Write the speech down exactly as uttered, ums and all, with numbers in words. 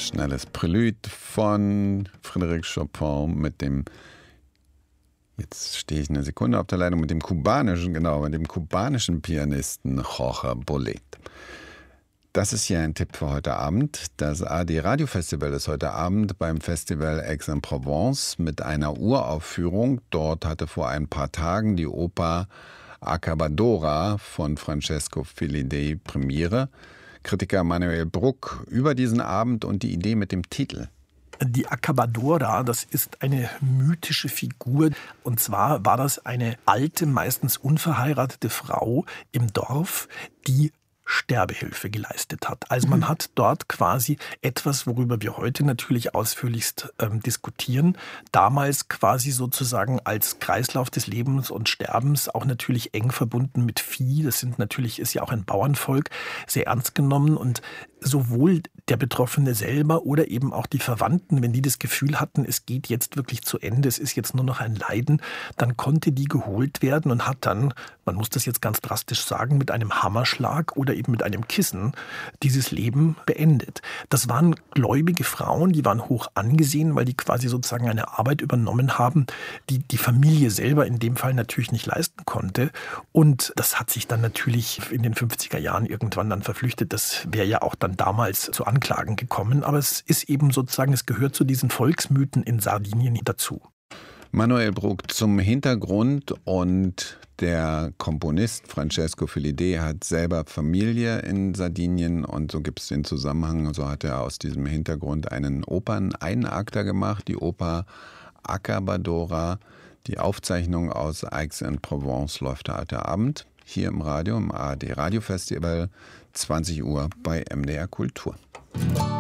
schnelles Prelude von Frédéric Chopin mit dem, jetzt stehe ich eine Sekunde auf der Leitung, mit dem kubanischen, genau, mit dem kubanischen Pianisten Jorge Bolet. Das ist hier ein Tipp für heute Abend. Das A R D Radiofestival ist heute Abend beim Festival Aix-en-Provence mit einer Uraufführung. Dort hatte vor ein paar Tagen die Oper Accabadora von Francesco Filidei Premiere. Kritiker Manuel Bruck über diesen Abend und die Idee mit dem Titel. Die Accabadora, das ist eine mythische Figur. Und zwar war das eine alte, meistens unverheiratete Frau im Dorf, die Sterbehilfe geleistet hat. Also man hat dort quasi etwas, worüber wir heute natürlich ausführlichst ähm, diskutieren, damals quasi sozusagen als Kreislauf des Lebens und Sterbens auch natürlich eng verbunden mit Vieh. Das sind natürlich, ist ja auch ein Bauernvolk, sehr ernst genommen, und sowohl der Betroffene selber oder eben auch die Verwandten, wenn die das Gefühl hatten, es geht jetzt wirklich zu Ende, es ist jetzt nur noch ein Leiden, dann konnte die geholt werden und hat dann, man muss das jetzt ganz drastisch sagen, mit einem Hammerschlag oder eben mit einem Kissen dieses Leben beendet. Das waren gläubige Frauen, die waren hoch angesehen, weil die quasi sozusagen eine Arbeit übernommen haben, die die Familie selber in dem Fall natürlich nicht leisten konnte. Und das hat sich dann natürlich in den fünfziger Jahren irgendwann dann verflüchtet. Das wäre ja auch dann damals zu Anklagen gekommen. Aber es ist eben sozusagen, es gehört zu diesen Volksmythen in Sardinien dazu. Manuel Bruck zum Hintergrund, und der Komponist Francesco Filidei hat selber Familie in Sardinien, und so gibt es den Zusammenhang, so hat er aus diesem Hintergrund einen Opern-Einakter gemacht, die Oper Accabadora. Die Aufzeichnung aus Aix-en-Provence läuft heute Abend hier im Radio, im A R D Radiofestival, zwanzig Uhr bei M D R Kultur.